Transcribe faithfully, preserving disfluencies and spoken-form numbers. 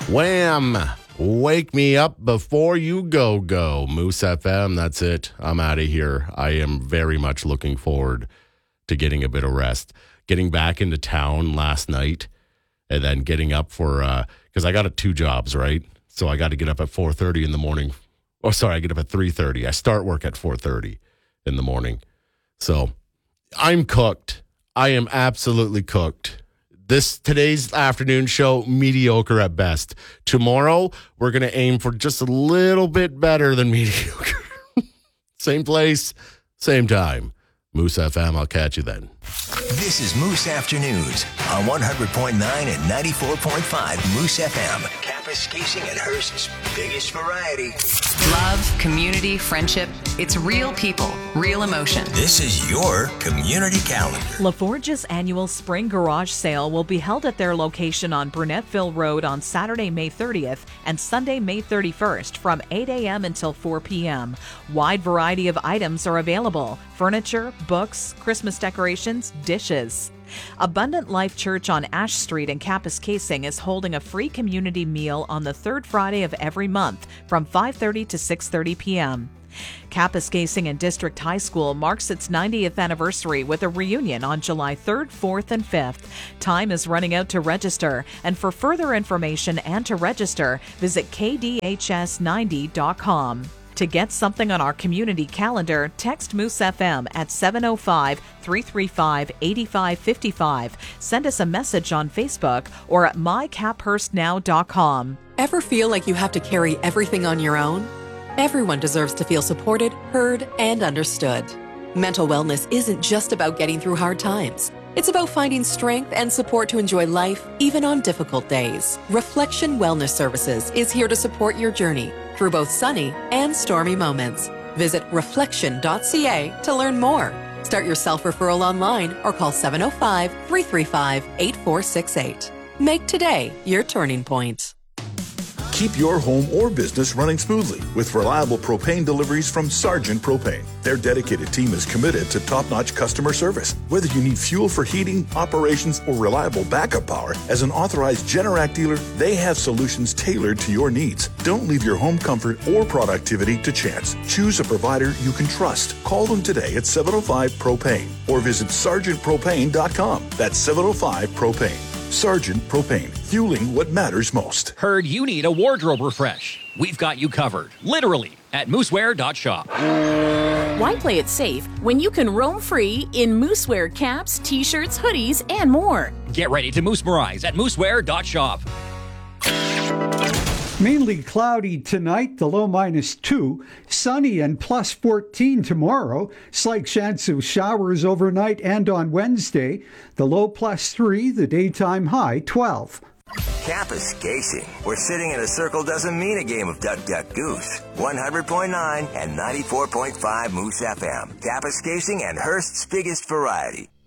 Wham! Wake me up before you go, go. Moose F M, that's it. I'm out of here. I am very much looking forward to getting a bit of rest. Getting back into town last night and then getting up for, uh, because I got a two jobs, right? So I got to get up at four thirty in the morning. Oh, sorry, I get up at three thirty. I start work at four thirty in the morning. So I'm cooked. I am absolutely cooked. This today's afternoon show, mediocre at best. Tomorrow, we're going to aim for just a little bit better than mediocre. Same place, same time. Moose F M, I'll catch you then. This is Moose Afternoons on one hundred point nine and ninety-four point five Moose F M. Kapuskasing and Hearst's biggest variety. Love, community, friendship. It's real people, real emotion. This is your community calendar. LaForge's annual spring garage sale will be held at their location on Burnetville Road on Saturday, May thirtieth and Sunday, May thirty-first from eight a.m. until four p.m. Wide variety of items are available. Furniture, books, Christmas decorations, dishes. Abundant Life Church on Ash Street in Kapuskasing is holding a free community meal on the third Friday of every month from five thirty to six thirty p.m. Kapuskasing and District High School marks its ninetieth anniversary with a reunion on July third, fourth, and fifth. Time is running out to register, and for further information and to register, visit k d h s ninety dot com. To get something on our community calendar, text Moose F M at seven oh five, three three five, eight five five five. Send us a message on Facebook or at my cap hurst now dot com. Ever feel like you have to carry everything on your own? Everyone deserves to feel supported, heard, and understood. Mental wellness isn't just about getting through hard times. It's about finding strength and support to enjoy life, even on difficult days. Reflection Wellness Services is here to support your journey through both sunny and stormy moments. Visit reflection dot c a to learn more. Start your self-referral online or call seven oh five, three three five, eight four six eight. Make today your turning point. Keep your home or business running smoothly with reliable propane deliveries from Sargent Propane. Their dedicated team is committed to top-notch customer service. Whether you need fuel for heating, operations, or reliable backup power, as an authorized Generac dealer, they have solutions tailored to your needs. Don't leave your home comfort or productivity to chance. Choose a provider you can trust. Call them today at seven oh five propane or visit sargent propane dot com. That's seven oh five propane. Sargent Propane, fueling what matters most. Heard you need a wardrobe refresh. We've got you covered, literally, at moosewear dot shop. Why play it safe when you can roam free in Moosewear caps, t-shirts, hoodies, and more? Get ready to moosmerize at moosewear dot shop. Mainly cloudy tonight, the low minus two. Sunny and plus fourteen tomorrow. Slight chance of showers overnight and on Wednesday. The low plus three, the daytime high twelve. Kapuskasing, where sitting in a circle doesn't mean a game of duck, duck, goose. one hundred point nine and ninety-four point five Moose F M. Kapuskasing and Hearst's biggest variety.